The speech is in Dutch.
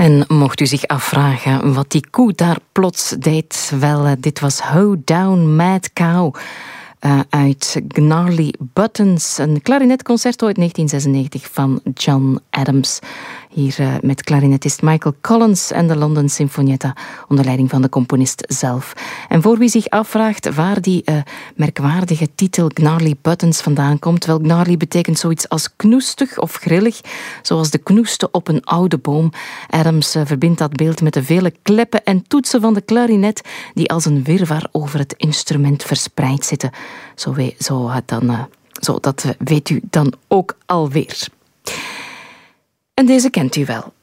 En mocht u zich afvragen wat die koe daar plots deed, wel, dit was Hoe Down Mad Cow uit Gnarly Buttons, een klarinetconcerto uit 1996 van John Adams. Hier met klarinetist Michael Collins en de London Sinfonietta onder leiding van de componist zelf. En voor wie zich afvraagt waar die merkwaardige titel Gnarly Buttons vandaan komt, wel, gnarly betekent zoiets als knoestig of grillig, zoals de knoesten op een oude boom. Adams verbindt dat beeld met de vele kleppen en toetsen van de klarinet die als een wirwar over het instrument verspreid zitten. Dat weet u dan ook alweer. En deze kent u wel.